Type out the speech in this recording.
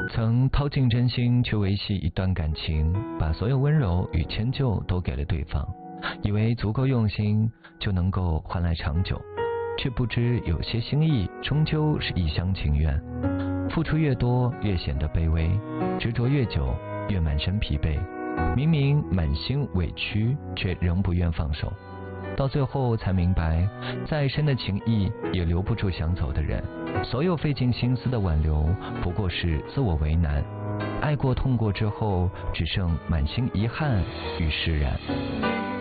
曾掏尽真心去维系一段感情，把所有温柔与迁就都给了对方，以为足够用心就能够换来长久，却不知有些心意终究是一厢情愿。付出越多越显得卑微，执着越久越满身疲惫，明明满心委屈，却仍不愿放手。到最后才明白，再深的情谊也留不住想走的人，所有费尽心思的挽留不过是自我为难，爱过痛过之后，只剩满心遗憾与释然。